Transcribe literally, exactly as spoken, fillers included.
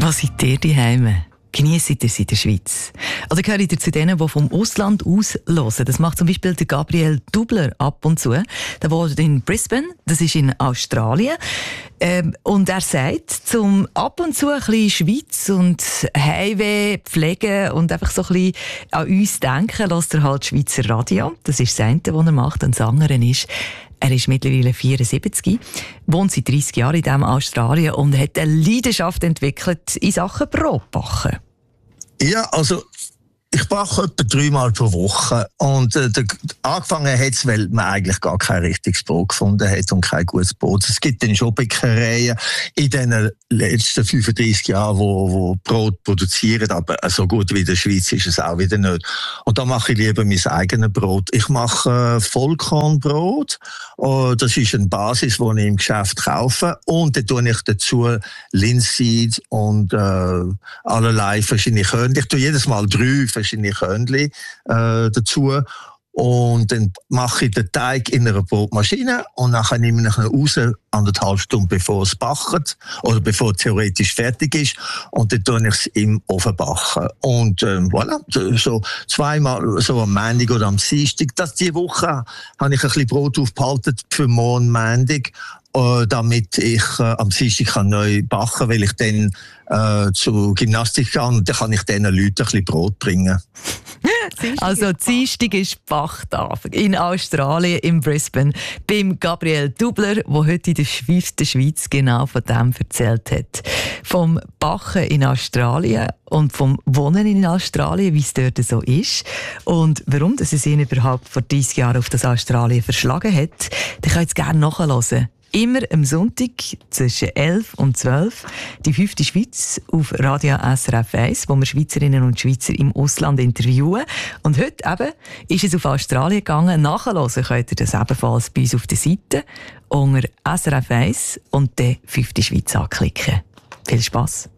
Was seid ihr daheim? Genießt ihr es in der Schweiz? Oder gehört ihr zu denen, die vom Ausland aus hören? Das macht zum Beispiel der Gabriel Dubler ab und zu. Der wohnt in Brisbane, das ist in Australien. Ähm, und er sagt, zum ab und zu ein bisschen Schweiz und Heimweh pflegen und einfach so ein bisschen an uns denken, lässt er halt Schweizer Radio. Das ist das eine, was er macht. Und das andere ist, er ist mittlerweile vierundsiebzig, wohnt seit dreissig Jahren in diesem Australien und hat eine Leidenschaft entwickelt in Sachen Brotbacken. Ja, also ich backe etwa dreimal pro Woche und äh, der, angefangen hat es, weil man eigentlich gar kein richtiges Brot gefunden hat und kein gutes Brot. Es gibt dann schon Bäckereien in den letzten fünfunddreissig Jahren, wo, wo Brot produzieren, aber so gut wie in der Schweiz ist es auch wieder nicht. Und da mache ich lieber mein eigenes Brot. Ich mache äh, Vollkornbrot. Oh, das ist eine Basis, die ich im Geschäft kaufe. Und dann tue ich dazu Linseed und äh, allerlei verschiedene Körnchen. Ich tue jedes Mal drei verschiedene Körnchen äh, dazu. Und dann mache ich den Teig in einer Brotmaschine und dann nehme ich ihn raus, anderthalb Stunden bevor es backt oder bevor es theoretisch fertig ist. Und dann tue ich es im Ofen backen. Und ähm, voilà, so zweimal, so am Montag oder am Dienstag. Das diese Woche habe ich ein bisschen Brot aufgehalten für morgen Montag, äh, damit ich äh, am Dienstag kann neu backen kann, weil ich dann äh, zur Gymnastik gehe und dann kann ich diesen Leuten ein bisschen Brot bringen. Also Dienstag ist Bachtag in Australien, in Brisbane, beim Gabriel Dubler, der heute in der Schweiz, der Schweiz genau von dem erzählt hat. Vom Bachen in Australien und vom Wohnen in Australien, wie es dort so ist und warum dass es ihn überhaupt vor dreissig Jahren auf das Australien verschlagen hat, dann könnt ihr gerne nachhören. Immer am Sonntag zwischen elf und zwölf die fünfte Schweiz auf Radio S R F eins, wo wir Schweizerinnen und Schweizer im Ausland interviewen. Und heute eben ist es auf Australien gegangen. Nachhören könnt ihr das ebenfalls bei uns auf der Seite unter S R F eins und dann fünfte Schweiz anklicken. Viel Spass!